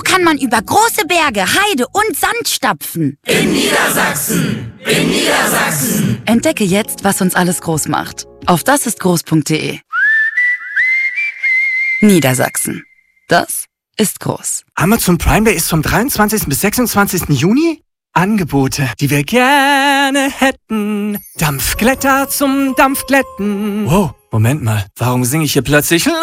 kann man über große Berge, Heide und Sand stapfen. In Niedersachsen! In Niedersachsen! Entdecke jetzt, was uns alles groß macht. Auf dasistgroß.de. Niedersachsen. Das ist groß. Amazon Prime Day ist vom 23. bis 26. Juni. Angebote, die wir gerne hätten. Dampfglätter zum Dampfglätten. Wow, Moment mal. Warum singe ich hier plötzlich